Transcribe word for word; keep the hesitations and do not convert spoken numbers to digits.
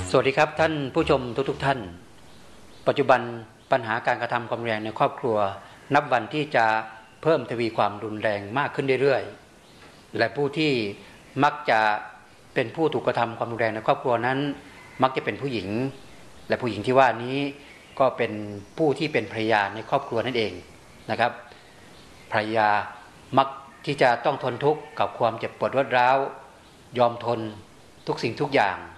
สวัสดีครับท่านผู้ชมทุกๆ ทท่านปัจจุบันปัญหาการกระทำความรุนแรงในครอบครัวนับวันที่จะเพิ่มทวีความรุนแรงมากขึ้นเรื่อยๆและผู้ที่มักจะเป็นผู้ถูกกระทำความรุนแรงในครอบครัวนั้นมักจะเป็นผู้หญิงและผู้หญิงที่ว่านี้ก็เป็นผู้ที่เป็นภรรยาในครอบครัวนั่นเองนะครับภรรยามักที่จะต้องทนทุกข์กับความเจ็บปวดรวดร้าวยอมทนทุกสิ่งทุกอย่าง